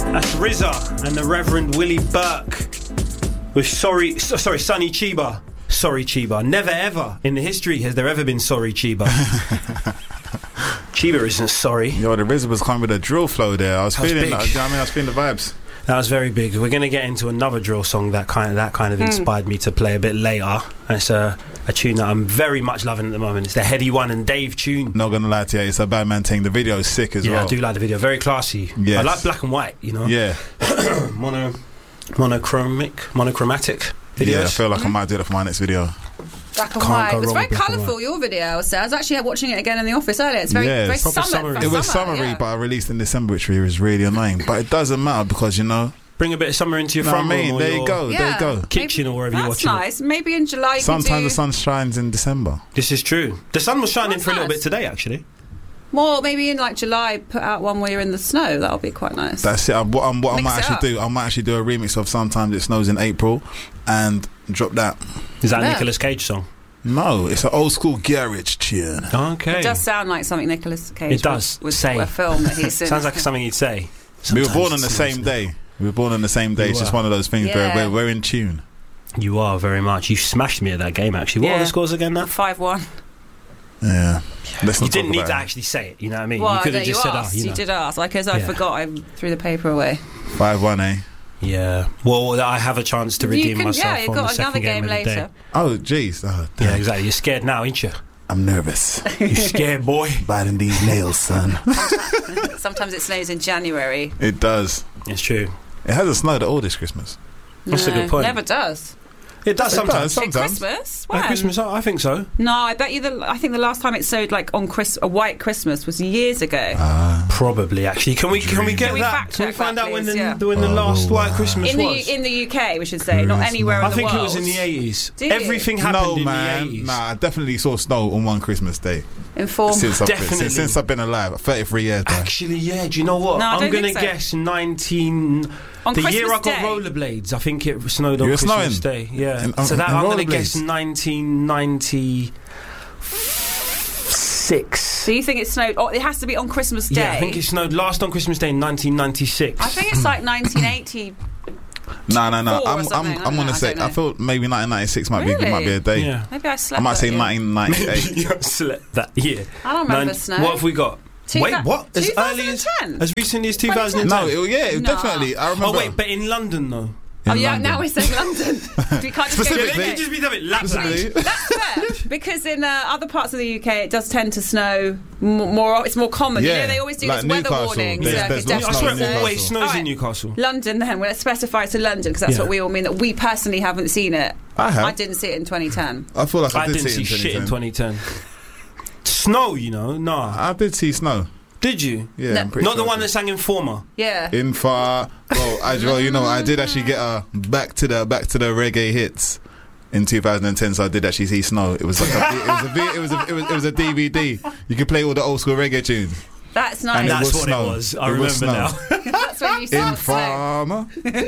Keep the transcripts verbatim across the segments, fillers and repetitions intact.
That's R Z A and the Reverend Willie Burke with sorry, so, sorry, Sonny Chiba. Sorry, Chiba. Never ever in the history has there ever been sorry, Chiba. Chiba isn't sorry. Yo, the R Z A was coming with a drill flow there. I was That was feeling, big. like, you know what I mean, I was feeling the vibes. That was very big. We're going to get into another drill song that kind of that kind of inspired me to play a bit later. It's a, a tune that I'm very much loving at the moment. It's the Heady One and Dave tune. Not gonna lie to you, it's a bad man thing. The video is sick as Yeah, well. I do like the video. Very classy. Yes. I like black and white, you know. Yeah, Mono, monochromic, monochromatic videos. yeah. I feel like I might do that for my next video. Black and Can't white. go It was wrong very with black and colourful, white. your video. So I was actually watching it again in the office earlier. It's very, Yeah, very it's proper summer. summery. It was summer, summery, yeah. but I released in December, which was really annoying. But it doesn't matter because, you know, Bring a bit of summer into your know what I front mean? room or There your you go, there Yeah. you go. kitchen or wherever you're That's watching it. nice. Maybe in July you Sometimes can do the sun shines in December. This is true. The sun was shining That's for a little nice. bit today, actually. more. Maybe in like July, put out one where you're in the snow. That'll be quite nice. That's it. I, what I'm, what I Mix might it actually up. do, I might actually do a remix of Sometimes It Snows in April and drop that. Is that a Yeah. Nicolas Cage song? No, it's an old school garage tune. Okay. It does sound like something Nicolas Cage It does. would, would Say. a film that he's in. Sounds like something you'd say. We were Sometimes born on the it's same nice. day. We were born on the same day. You It's just were. one of those things Yeah. where we're, we're in tune. You are very much. You smashed me at that game, actually. What Yeah. are the scores again now? five one. Yeah. Let's You not didn't talk need about to it. actually say it, you know what I mean? Well, you could no, have you just said, asked. oh, you you know. did ask. Like, as I Yeah. forgot, I threw the paper away. five one, eh? Yeah. Well, I have a chance to You redeem can- myself yeah, you've on got the second another game of the later. day. Oh, jeez. Oh, Yeah, damn. exactly. You're scared now, ain't you? I'm nervous. You scared, boy? Biting these nails, son. Sometimes it snows in January. It does. It's true. It hasn't snowed at all this Christmas. That's a No, good point. Never does. It does It sometimes. does, At sometimes. Christmas? At When? Christmas, I I think so. No, I bet you. The I think the last time it snowed like on Chris, a white Christmas was years ago. Ah. Probably, actually. Can we can we get Can we that? fact Can we check find that, out when the, please? Yeah. when the last Oh, White wow. Christmas in the was? in the U K, we should say, not anywhere I in the think world. it was in the eighties. Do you? Everything happened No, in man. the eighties. Nah, I definitely saw snow on one Christmas day. Inform. Since I've, been, Definitely. since, since I've been alive. thirty-three years, bro. Actually, yeah. Do you know what? No, I I'm don't going to think so. guess nineteen. On the year I Christmas got Day? rollerblades, I think it snowed on You were Christmas snowing? Day. Yeah. In- on- so that in I'm going to guess rollerblades? nineteen ninety-six. So you think it snowed? Oh, it has to be on Christmas Day. Yeah, I think it snowed last on Christmas Day in nineteen ninety-six. I think it's like nineteen eighty. No, no, no. Four or I'm, something, I'm, I I'm don't gonna know, I say. don't I know. feel maybe nineteen ninety-six might be Really? might be a day. Yeah. Maybe I slept. I might that say year. nineteen ninety-eight. You slept that year. I don't remember Nine- snow. What have we got? Two Wait, thou- what? As early as twenty ten? as recently as two thousand ten? No, it, yeah, it No. definitely. I remember. Oh wait, but in London though. Oh in yeah, London. now we're saying London. We can't just go Specifically. to They the could just be having Lapland. Specifically. That's fair because in uh, other parts of the U K it does tend to snow m- more. It's more common. You Yeah, know, they always do like these weather Newcastle, warnings. there's- yeah, there's it no I definitely swear snow it in always Newcastle. snows Alright. in Newcastle. London, then, well, let's specify to London because that's Yeah. what we all mean. That we personally haven't seen it. I have. I didn't see it in twenty ten. I feel like I, I did didn't see, see it shit in twenty ten. twenty ten. Snow, you know? Nah. I did see snow. Did you? Yeah, No. I'm pretty Not the sure I one did. that sang Informer. Yeah. In far. Well, I, well, you know, I did actually get a back to the back to the reggae hits in two thousand ten. So I did actually see snow. It was like a, it was a V- it was a, it was it was a D V D. You could play all the old school reggae tunes. That's And nice. it That's was what snow. it was. I It was remember snow. now. That's when you saw In the snow. farmer.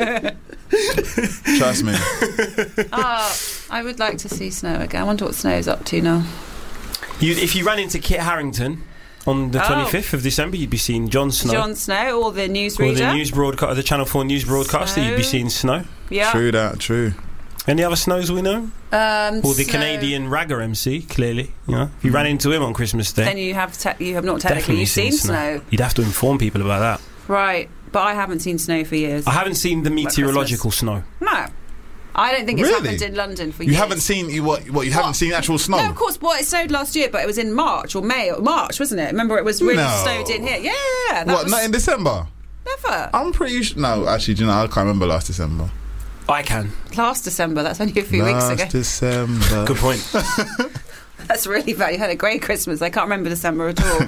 Trust me. Oh, I would like to see snow again. I wonder what snow's up to now. You, if you ran into Kit Harington on the Oh. twenty-fifth of December, you'd be seeing Jon Snow. Jon Snow or the or newsreader. the news broadcast, the Channel four news broadcaster, you'd be Snow. seeing Snow. Yeah. True that. True. Any other Snows we know? Um, Or the Snow. Canadian ragger M C, clearly. You know, if you ran into him on Christmas Day, Then you have te- you have not technically definitely seen snow. You'd have to inform people about that. Right, but I haven't seen snow for years. I haven't seen the meteorological snow. No, I don't think it's Really? happened in London for You years. haven't seen you what? What you haven't What? seen actual snow? No, of course. Well, it snowed last year, but it was in March or May or March, wasn't it? Remember, it was really No. snowed in here. Yeah, that What? was Not in December. never I'm pretty sure. No, actually, do you know? I can't remember last December. I can. last December. That's only a few last weeks ago. December. Good point. That's really bad. You had a great Christmas. I can't remember December at all.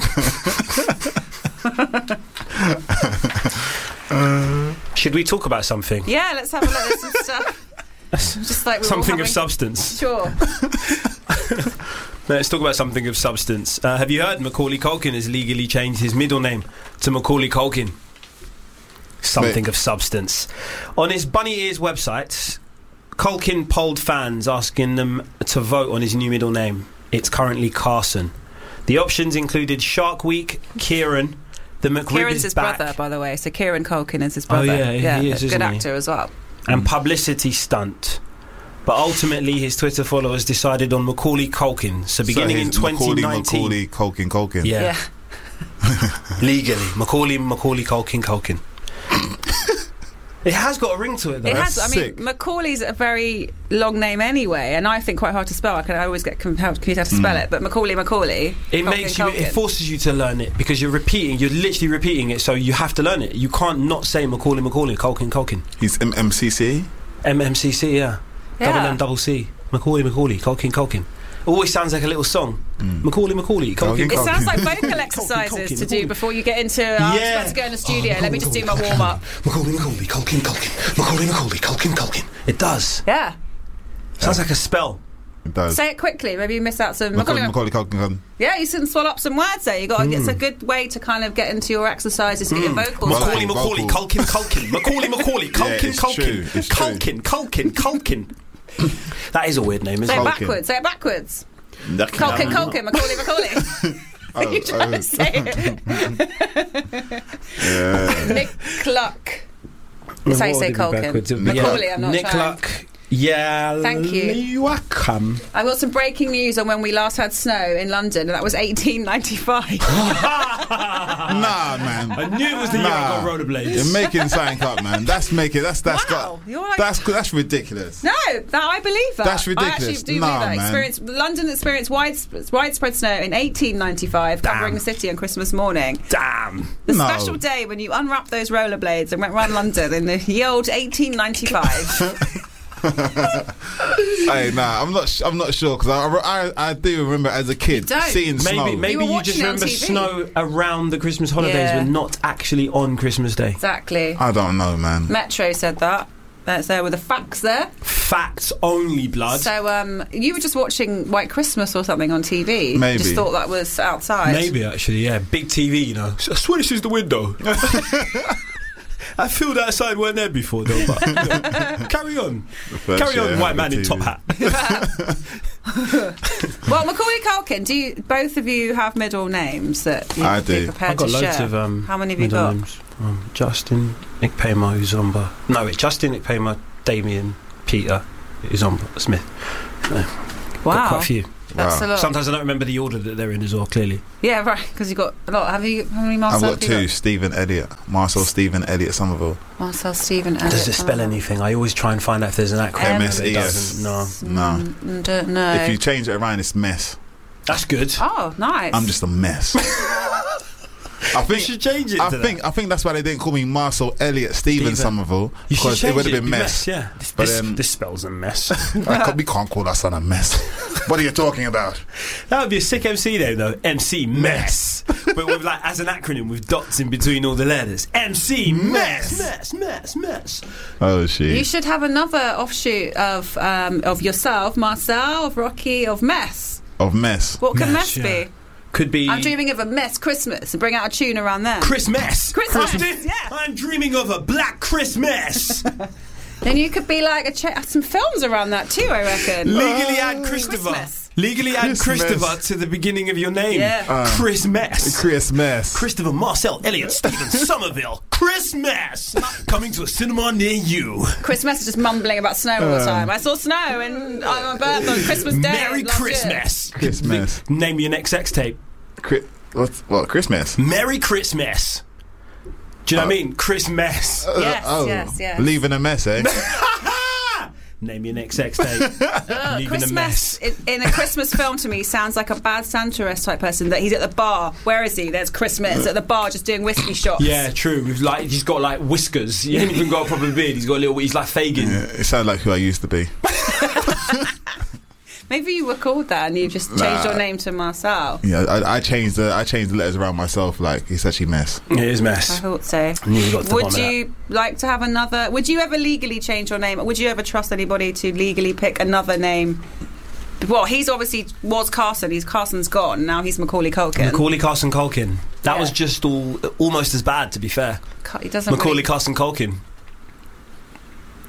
Should we talk about something? Yeah, let's have a look at some stuff. Just like we were all Something having- of substance. Sure. Let's talk about something of substance. Uh, have you heard Macaulay Culkin has legally changed his middle name to Macaulay Culkin? Something Wait. of substance. On his Bunny Ears website, Culkin polled fans asking them to vote on his new middle name. It's currently Carson. The options included Shark Week, Kieran, The McRib Kieran's is his back. brother, by the way. So Kieran Culkin is his Oh, brother. yeah, he is, a isn't good he? actor as well. And publicity stunt. But ultimately, his Twitter followers decided on Macaulay Culkin. So beginning So in he's twenty nineteen, Macaulay, Macaulay, Culkin, Culkin. yeah, legally, Macaulay, Macaulay Culkin, Culkin. It has got a ring to it, though. It has. That's I mean, sick. Macaulay's a very long name anyway, and I think quite hard to spell. I can I always get confused how to spell it. But Macaulay, Macaulay. It Culkin, makes you. Culkin. It forces you to learn it because you're repeating. You're literally repeating it, so you have to learn it. You can't not say Macaulay, Macaulay, Culkin, Culkin. He's M M C C. M M C C, yeah. Yeah. Double M, double C. Macaulay, Macaulay, Culkin, Culkin. Always sounds like a little song. Macaulay, Macaulay, Culkin, Culkin, It Culkin. sounds like vocal exercises Culkin, to Macaulay. do before you get into. Uh, I'm Yeah. supposed to go in the studio. Oh, Let me just do my warm up. Macaulay, Macaulay, Culkin, Culkin. Macaulay, Macaulay, Culkin, Culkin. It does. Yeah. Sounds like a spell. It does. Say it quickly. Maybe you miss out some. Macaulay, Macaulay, Culkin, Culkin. Yeah, you can swallow up some words there. You got. It's a good way to kind of get into your exercises, to get your vocals. Well, Macaulay, right. Vocal. Macaulay, Culkin, Culkin. Macaulay, Macaulay, Culkin, it's Culkin. true, it's true. Culkin, Culkin, Culkin. That is a weird name, isn't Say it it? Culkin. backwards. Say it backwards. That Culkin, no. Culkin, Macaulay, Macaulay. Oh, You trying to say it? yeah. Nick Luck. That's how you say Culkin. Macaulay, I'm not Nick trying. Luck. Yeah. Thank you. You're welcome. I've got some breaking news on when we last had snow in London, and that was eighteen ninety-five. Nah, man. I knew it was the year I got rollerblades. You're making something up, man. That's making. That's that's Wow, got. you're like- that's that's ridiculous. No, that I believe that. That's I actually ridiculous. do Nah, believe that. man. Experience, London experienced widespread, widespread snow in eighteen ninety-five, covering Damn. the city on Christmas morning. Damn. The No. special day when you unwrapped those rollerblades and went round London in the ye old eighteen ninety-five. Hey, nah, I'm not. Sh- I'm not sure because I, I I do remember as a kid You don't. seeing Maybe snow. maybe You were you, watching just it on remember T V. snow around the Christmas holidays, Yeah. but not actually on Christmas Day. Exactly. I don't know, man. Metro said that. That's there with the facts there. Facts only, blood. So um, you were just watching White Christmas or something on T V. Maybe. Just thought that was outside. Maybe actually, yeah. Big T V, you know. I swear this is the window. I feel that outside weren't there before, though. But you know, carry on, First carry year on, I white had man the in T top V. hat. Well, Macaulay Culkin, do you, both of you have middle names that you, I you're do. prepared I've got to loads share? of um. How many have you middle got? names. Um, Justin Ikpema Uzomba. No, wait. Justin Ikpema, Damien, Peter Uzomba Smith. Got Wow, quite a few. that's Wow. a lot. Sometimes I don't remember the order that they're in as well. Clearly, Yeah, right. Because you got a lot. Have you? How many I've Marcel? got have you two. Stephen Elliott, Marcel Stephen Elliott Somerville. Marcel Stephen. Elliott, does it spell oh. anything? I always try and find out if there's an acronym. M but it S E S. doesn't. No, No. Mm, don't know. If you change it around, it's mess. that's good. Oh, nice. I'm just a mess. I You think. should change it. I to think. that. I think that's why they didn't call me Marcel Elliott Stephen Stephen. Somerville You should because change it would have It'd been be mess. Yeah, this, But, this, um, this spells a mess. I can't, we can't call our son a mess. What are you talking about? That would be a sick M C name, though. M C Mess, but with like as an acronym with dots in between all the letters. M C Mess, mess, mess, mess. Oh You shit! should have another offshoot of um, of yourself, Marcel, of Rocky, of Mess. Of mess. What could Mess, Mess, yeah. be? Could be. I'm dreaming of a Mess Christmas and bring out a tune around there. Chris Mess. Christmas, I'm, yeah. I'm dreaming of a black Christmas. Then you could be like a ch- some films around that too, I reckon. Legally add Christopher. Christmas. Legally add Christmas. Christopher to the beginning of your name. Yeah. Uh, Chris Mess. Chris Mess. Christopher Marcel Elliott Stephen Somerville. Chris Mess. Coming to a cinema near you. Chris Mess is just mumbling about snow all the Uh. time. I saw snow and on my birthday on Christmas Day. Merry last year. Christmas. Christmas. Name your next sex tape. Chri- what? What? Christmas. Merry Christmas. Do you know what I mean? Chris Mess. Yes, oh, yes, yes. Leaving a mess, eh? Name your next sex tape. Uh, Leaving Chris a Mess mess. in, in a Christmas film to me sounds like a bad Santorest type person. That he's at the bar. Where is he? There's Chris Mess at the bar just doing whiskey shots. Yeah, true. With like, he's got like whiskers. He ain't even got a proper beard. He's got a little. He's like Fagin. Yeah, it sounds like who I used to be. Maybe you were called that and you just changed Nah. your name to Marcel. Yeah, I, I changed the I changed the letters around myself. Like it's actually mess. It is I mess. thought so. I knew you got to the Would bottom of you like to have another? Would you ever legally change your name? Would you ever trust anybody to legally pick another name? Well, he's obviously was Carson. He's Carson's gone now. He's Macaulay Culkin. Macaulay Carson Culkin. That Yeah. was just all almost as bad, to be fair. Ca- He doesn't. Macaulay really, Carson Culkin.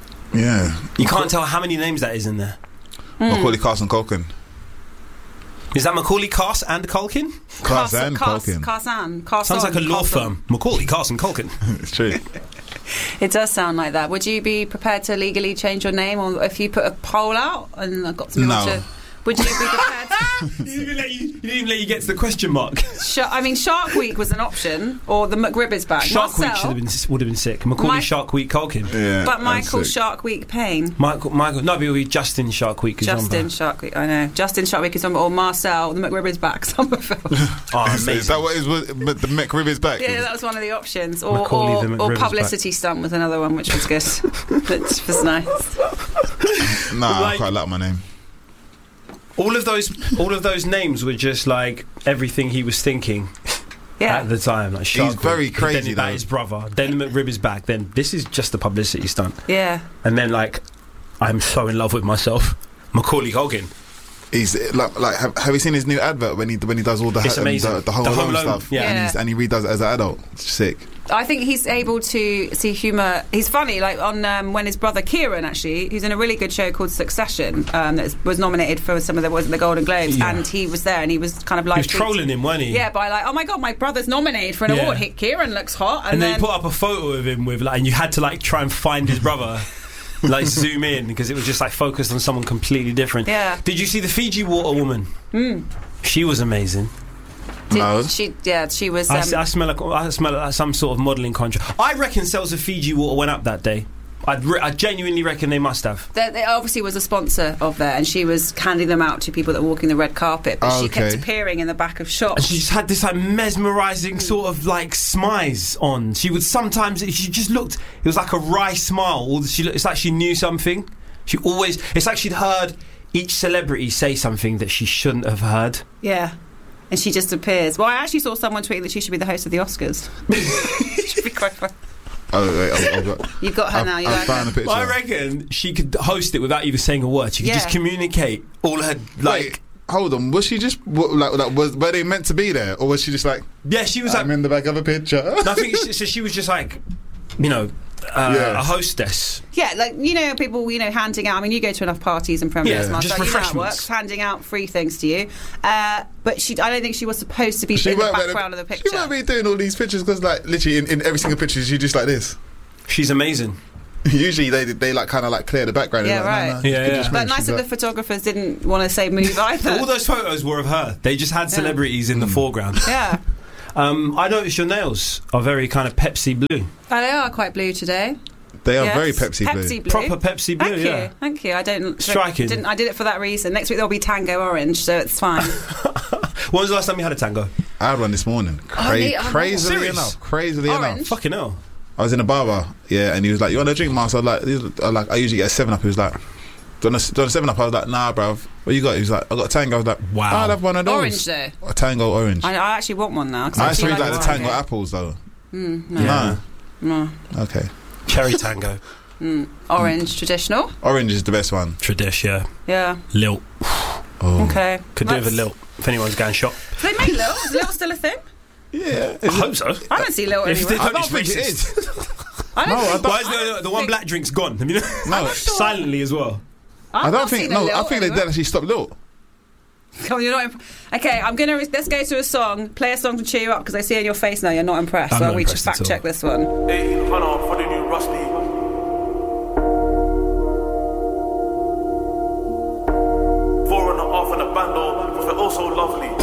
Yeah, You can't tell how many names that is in there. Hmm. Macaulay Carson Culkin. Is that Macaulay, Cass and Culkin? Cass and Cars- Culkin. Carson. Carson. Sounds like a law Carson. firm. Macaulay, Cass and Culkin. It's true. It does sound like that. Would you be prepared to legally change your name, or if you put a poll out and I got some people No. to? Would you be prepared? He didn't even let you, he didn't even let you get to the question mark. Sh- I mean, Shark Week was an option, or the McRib is back. Shark Week Marcel, should have been would have been sick. Macaulay My- Shark Week Culkin. Yeah. But I'm Michael sick. Shark Week Payne. Michael, Michael, no, but it would be Justin Shark Week. Justin Shark Week, I know. Justin Shark Week is on, or Marcel, the McRib is back. Somerville. Oh, Is, amazing. is that what is? What, but the McRib is back. Yeah, that was one of the options. Or, Macaulay or, the or McRib is publicity stunt was another one, which was good. Which was nice. Nah, Like- I quite like my name. all of those, all of those names were just like everything he was thinking Yeah. at the time. Like Shark He's very Week, crazy, Then about though. his brother. Then the McRib is back. Then this is just a publicity stunt. Yeah. And then like, I'm so in love with myself. Macaulay Culkin. He's like, like have, have you seen his new advert when he when he does all the It's um, amazing. the, the Home The Alone Home Alone, stuff, yeah. and, Yeah. he's, and he redoes it as an adult. It's sick. I think he's able to see humour. He's funny, like on um, when his brother Kieran, actually, who's in a really good show called Succession, um, that was nominated for some of the was it the Golden Globes, Yeah. and he was there, and he was kind of like He was trolling him, wasn't he? Yeah, by like, oh my god, my brother's nominated for an Yeah. award. He, Kieran looks hot, and, And then then he put up a photo of him with like, and you had to like try and find his brother, like zoom in because it was just like focused on someone completely different. Yeah. Did you see the Fiji water woman? Mm. She was amazing. did, No. she, yeah, she was. I, Um, s- I smell like I smell like some sort of modelling contract. I reckon sales of Fiji water went up that day. I'd re- I genuinely reckon they must have. There, there obviously was a sponsor of there, and she was handing them out to people that were walking the red carpet. But Oh, she kept okay. appearing in the back of And shops. she just had this like mesmerising sort of like smize on. She would sometimes she just looked. It was like a wry smile. Or she looked, it's like she knew something. She always. It's like she'd heard each celebrity say something that she shouldn't have heard. Yeah, and she just appears. Well, I actually saw someone tweet that she should be the host of the Oscars. Should be quite fun. Oh wait, I've, I've got, You've got her I've, now. You I've like found her. a picture. I reckon she could host it without even saying a word. She could Yeah. just communicate all her like. Wait, hold on. Was she just what, like, like was were they meant to be there, or was she just like Yeah, she was like. I'm in the back of a picture? Nothing. So she was just like, you know, uh, Yeah. a hostess. Yeah, like you know, people you know handing out. I mean, you go to enough parties and premieres, Yeah, and just you know how it refreshments. works, handing out free things to you. Uh, but she, I don't think she was supposed to be She in the won't be- background of the picture. She won't be doing all these pictures because, like, literally in, in every single picture, she just like this. She's amazing. Usually they they like kind of like clear the background. Yeah, Like, no, right. no, you Yeah, can yeah. just But make- nice she's that the like- photographers didn't want to say move either. All those photos were of her. They just had celebrities in the foreground. Yeah, Um, I noticed your nails are very kind of Pepsi blue. oh, they are quite blue today. They are Yes. very Pepsi blue. Pepsi blue. Proper Pepsi blue, Thank yeah. you, thank you. I don't Striking. Didn't, I did it for that reason. Next week there'll be Tango Orange, so it's fine. When was the last time you had a tango? I had one this morning. Cra- nee, oh, crazily serious? enough, crazily Orange? enough. Fucking hell. I was in a barber, yeah, and he was like, "You want a drink, Mark?" So I was like, he was- I like, I usually get a seven up. He was like, "Do you want a, do you want a seven up?" I was like, "Nah, bruv. What you got?" He was like, "I got a tango." I was like, Wow. I'll have one of those." Orange though. A tango orange. I, I actually want one now. 'cause I I actually feel like the like tango okay. apples though. Mm, no. Yeah. No, No. okay. Cherry tango. Mm. Orange, traditional. Orange is the best one. Tradish, yeah. Yeah. Lilt. Oh. Okay. Could do with a That's- lilt if anyone's going shop. Do they make Lil? Is Lil still a thing? Yeah. I hope so. I don't see Lil If they anywhere. don't, I it's don't think it racist. is. I don't No, I think, don't- Why is the, the one think- black drink's gone? Have you know? No, Silently as well. I've I don't not think. seen a No, Lil I think they anywhere. did actually stop Lil. Come on, you're not. Imp- okay, I'm gonna let's go to a song. Play a song to cheer you up because I see in your face now you're not impressed. I'm so not we impressed should at fact check all. this one. eighteen hundred for the new Rusty. Four and a half in a bando, with it also lovely.